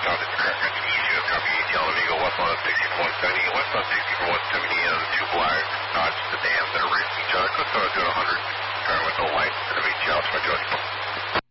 southbound in the correct direction. East, copy ATL Amigo, westbound 60.70, westbound 60.70, and two black Dodge sedans that are racing each other. Click doing 100, turn with no lights, and ATL, try to